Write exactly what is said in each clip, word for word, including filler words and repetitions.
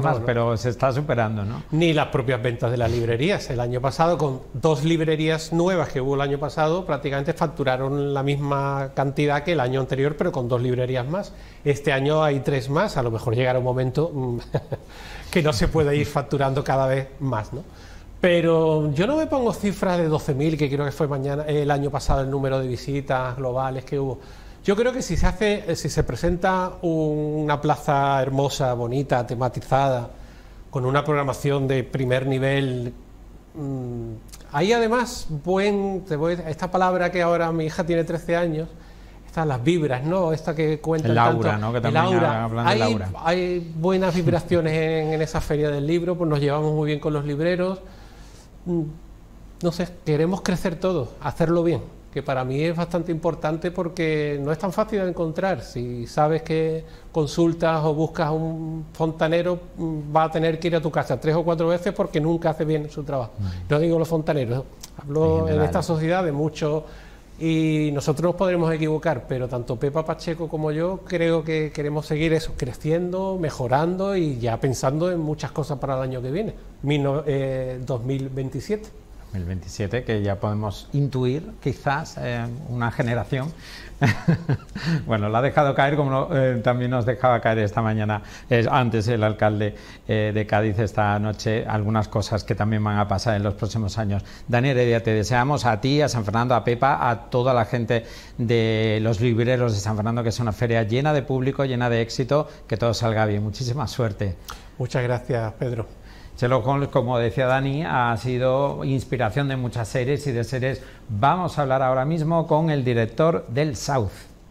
más, no, no. pero se está superando, ¿no? Ni las propias ventas de las librerías. El año pasado, con dos librerías nuevas que hubo el año pasado, prácticamente facturaron la misma cantidad que el año anterior, pero con dos librerías más. Este año hay tres más, a lo mejor llegará un momento que no se puede ir facturando cada vez más, ¿no? Pero yo no me pongo cifras de doce mil, que creo que fue mañana, el año pasado el número de visitas globales que hubo. Yo creo que si se hace, si se presenta una plaza hermosa, bonita, tematizada, con una programación de primer nivel, mmm, hay además buen, te voy, esta palabra que ahora mi hija tiene trece años, estas las vibras, ¿no? Esta que cuenta el aura, tanto, ¿no? Que el también aura. hablan Hay, del aura. hay buenas vibraciones en, en esa feria del libro, pues nos llevamos muy bien con los libreros. No sé, queremos crecer todos, hacerlo bien, que para mí es bastante importante porque no es tan fácil de encontrar. Si sabes que consultas o buscas un fontanero, va a tener que ir a tu casa tres o cuatro veces porque nunca hace bien su trabajo. Mm. No digo los fontaneros, hablo en, en esta sociedad de muchos, y nosotros nos podremos equivocar, pero tanto Pepa Pacheco como yo creo que queremos seguir eso, creciendo, mejorando y ya pensando en muchas cosas para el año que viene, dos mil veintisiete. dos mil veintisiete, que ya podemos intuir quizás eh, una generación. Bueno, la ha dejado caer, como no, eh, también nos dejaba caer esta mañana, eh, antes el alcalde eh, de Cádiz esta noche, algunas cosas que también van a pasar en los próximos años. Dani Heredia, te deseamos a ti, a San Fernando, a Pepa, a toda la gente de los libreros de San Fernando, que es una feria llena de público, llena de éxito, que todo salga bien. Muchísima suerte. Muchas gracias, Pedro. Sherlock Holmes, como decía Dani, ha sido inspiración de muchas series y de series. Vamos a hablar ahora mismo con el director del South.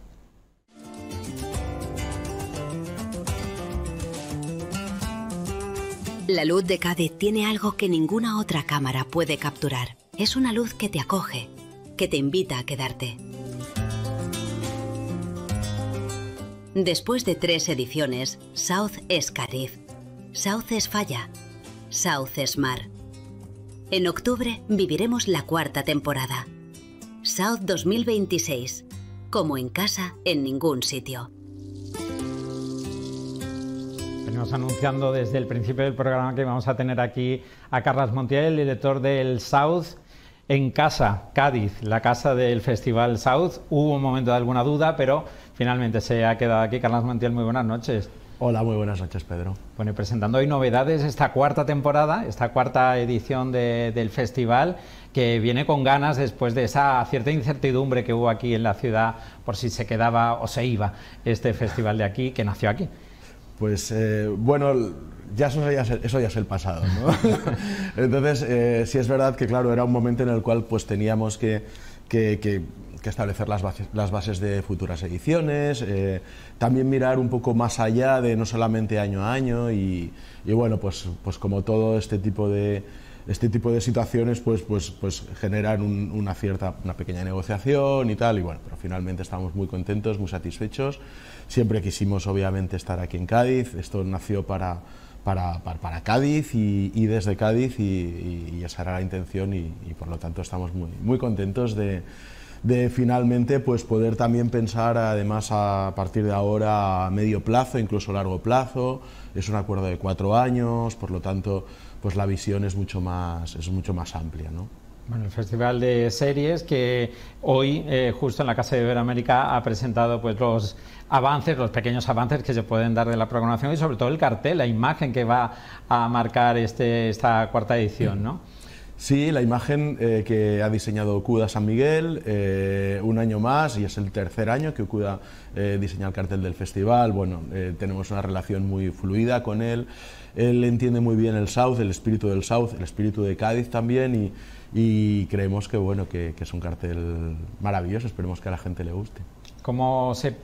La luz de Cádiz tiene algo que ninguna otra cámara puede capturar. Es una luz que te acoge, que te invita a quedarte. Después de tres ediciones, South es Cádiz, South es Falla, South es mar. En octubre viviremos la cuarta temporada. South dos mil veintiséis. Como en casa, en ningún sitio. Venimos anunciando desde el principio del programa que vamos a tener aquí a Carles Montiel, el director del South en casa, Cádiz, la casa del Festival South. Hubo un momento de alguna duda, pero finalmente se ha quedado aquí. Carles Montiel, muy buenas noches. Hola, muy buenas noches, Pedro. Bueno, y presentando hoy novedades, esta cuarta temporada, esta cuarta edición de, del festival, que viene con ganas después de esa cierta incertidumbre que hubo aquí en la ciudad por si se quedaba o se iba este festival de aquí, que nació aquí. Pues eh, bueno, ya eso, ya es, eso ya es el pasado, ¿no? Entonces, eh, sí es verdad que, claro, era un momento en el cual pues teníamos que, que, que que establecer las bases, las bases de futuras ediciones, eh, también mirar un poco más allá de no solamente año a año y, y bueno, pues, pues como todo este tipo de, este tipo de situaciones pues, pues, pues generan un, una cierta, una pequeña negociación y tal, y bueno, pero finalmente estamos muy contentos, muy satisfechos. Siempre quisimos obviamente estar aquí en Cádiz, esto nació para, para, para, para Cádiz y, y desde Cádiz y, y, y esa era la intención y, y por lo tanto estamos muy, muy contentos de de finalmente pues poder también pensar además a partir de ahora a medio plazo, incluso largo plazo. Es un acuerdo de cuatro años, por lo tanto pues la visión es mucho más, es mucho más amplia, ¿no? Bueno, el Festival de Series que hoy eh, justo en la Casa de Iberoamérica ha presentado pues los avances, los pequeños avances que se pueden dar de la programación y sobre todo el cartel, la imagen que va a marcar este, esta cuarta edición, ¿no? Sí, la imagen eh, que ha diseñado Cuda San Miguel, eh, un año más, y es el tercer año que Cuda eh, diseña el cartel del festival. Bueno, eh, tenemos una relación muy fluida con él, él entiende muy bien el South, el espíritu del South, el espíritu de Cádiz también, y, y creemos que, bueno, que, que es un cartel maravilloso, esperemos que a la gente le guste. ¿Cómo se,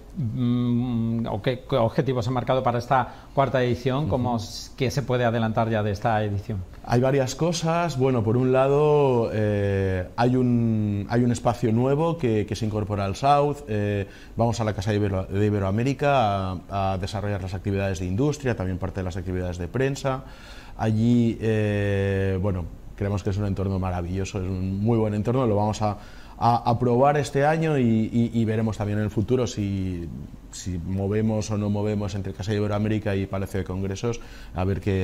mmm, o qué objetivos se han marcado para esta cuarta edición? ¿Cómo, uh-huh. ¿Qué se puede adelantar ya de esta edición? Hay varias cosas. Bueno, por un lado eh, hay, un, hay un espacio nuevo que, que se incorpora al South. Eh, vamos a la Casa de, Ibero, de Iberoamérica a, a desarrollar las actividades de industria, también parte de las actividades de prensa. Allí, eh, bueno, creemos que es un entorno maravilloso, es un muy buen entorno, lo vamos a A, a probar este año y, y, y veremos también en el futuro si, si movemos o no movemos entre Casa de Iberoamérica y Palacio de Congresos, a ver qué